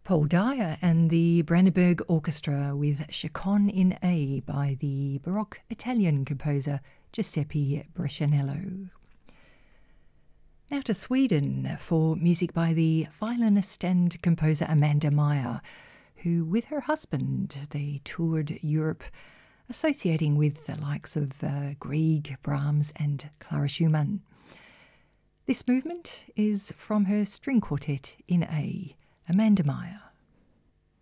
Paul Dyer and the Brandenburg Orchestra with Chaconne in A by the Baroque Italian composer Giuseppe Brescianello. Now to Sweden for music by the violinist and composer Amanda Meyer, who with her husband they toured Europe, associating with the likes of Grieg, Brahms and Clara Schumann. This movement is from her string quartet in A, Amanda Meyer.